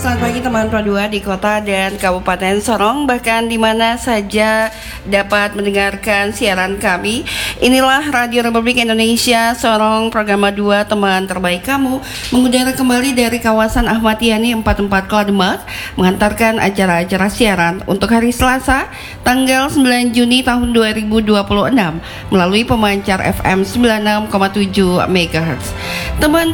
selamat pagi teman Pro 2 di kota dan Kabupaten Sorong, bahkan di mana saja dapat mendengarkan siaran kami. Inilah Radio Republik Indonesia Sorong, program 2 teman terbaik kamu, mengudara kembali dari kawasan Ahmad Yani 44 Klademak, mengantarkan acara-acara siaran untuk hari Selasa, tanggal 9 Juni tahun 2026 melalui pemancar FM 96,7 MHz. Teman